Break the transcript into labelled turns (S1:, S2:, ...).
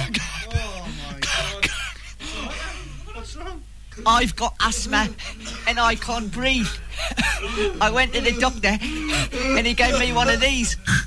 S1: my God. What's wrong?
S2: I've got asthma and I can't breathe. I went to the doctor and he gave me one of these.